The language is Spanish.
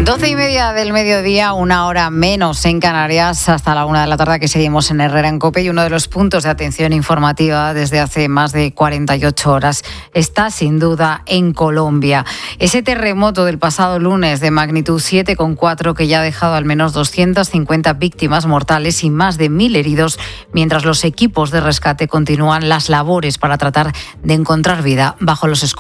12:30 del mediodía, 1 hora menos en Canarias, hasta la 1 de la tarde que seguimos en Herrera en COPE, y uno de los puntos de atención informativa desde hace más de 48 horas está sin duda en Colombia. Ese terremoto del pasado lunes de magnitud 7,4 que ya ha dejado al menos 250 víctimas mortales y más de 1.000 heridos, mientras los equipos de rescate continúan las labores para tratar de encontrar vida bajo los escombros.